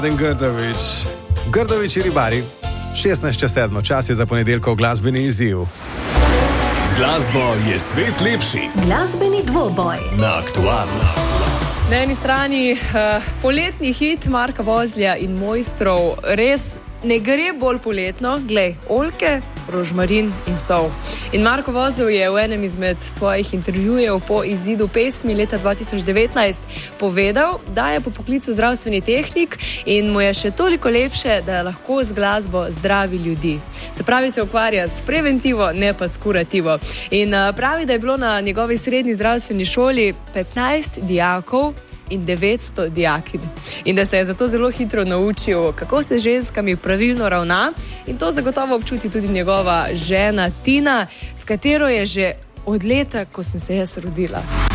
Grdović ribari. 16:07, čas je za ponedeljkov glasbeni izziv. Z glasbo je svet lepši. Glasbeni dvoboj Na Aktualno. Na eni strani poletni hit Marka Vozlja in Mojstrov res ne gre bolj poletno. Glej, oljke, rožmarin in sol. In Marko Vozel je v enem izmed svojih intervjujev po izidu pesmi leta 2019 povedal, da je po poklicu zdravstveni tehnik in mu je še toliko lepše, da lahko z glasbo zdravi ljudi. Se pravi, se ukvarja s preventivo, ne pa s kurativo. In pravi, da je bilo na njegovi srednji zdravstveni šoli 15 dijakov in 900 dijakin. In da se je zato zelo hitro naučil, kako se z ženskami pravilno ravna. In to zagotovo občuti tudi njegova žena Tina, s katero je že od leta, ko sem se jaz rodila.